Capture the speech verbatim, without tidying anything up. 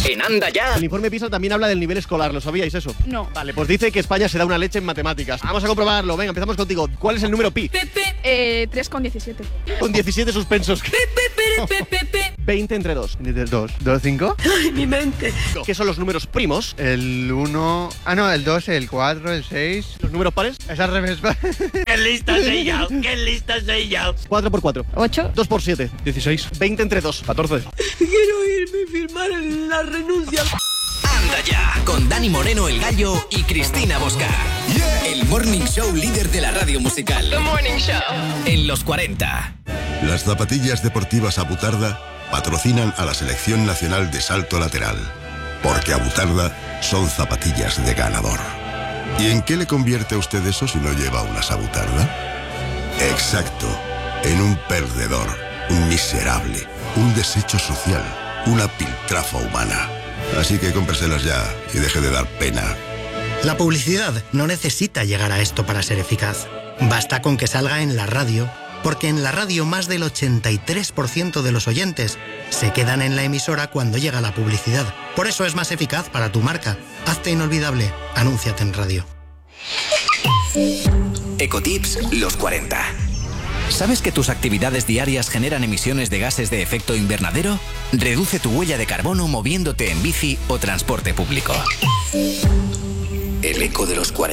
En Anda Ya. El informe PISA también habla del nivel escolar, ¿lo sabíais eso? No. Vale, pues dice que España se da una leche en matemáticas. Vamos a comprobarlo, venga, empezamos contigo. ¿Cuál es el número pi? Eh, tres con diecisiete. Con diecisiete suspensos. veinte entre dos. dos, dos, cinco. Ay, mi mente. ¿Qué son los números primos? El uno. Ah, no, el dos, el cuatro, el seis. ¿Los números pares? Es al revés. ¡Qué lista soy yo! ¡Qué lista soy yo! cuatro por cuatro. ocho. dos por siete. dieciséis. veinte entre dos. catorce. Quiero irme y firmar la renuncia. Anda Ya. Con Dani Moreno el Gallo y Cristina Bosca. Yeah. El morning show líder de la radio musical. The Morning Show. En los cuarenta. Las zapatillas deportivas Abutarda patrocinan a la Selección Nacional de Salto Lateral. Porque Abutarda son zapatillas de ganador. ¿Y en qué le convierte a usted eso si no lleva unas Abutarda? Exacto, en un perdedor, un miserable, un desecho social, una piltrafa humana. Así que cómpreselas ya y deje de dar pena. La publicidad no necesita llegar a esto para ser eficaz. Basta con que salga en la radio, porque en la radio más del ochenta y tres por ciento de los oyentes se quedan en la emisora cuando llega la publicidad. Por eso es más eficaz para tu marca. Hazte inolvidable. Anúnciate en radio. Ecotips los cuarenta. ¿Sabes que tus actividades diarias generan emisiones de gases de efecto invernadero? Reduce tu huella de carbono moviéndote en bici o transporte público. El eco de los cuarenta.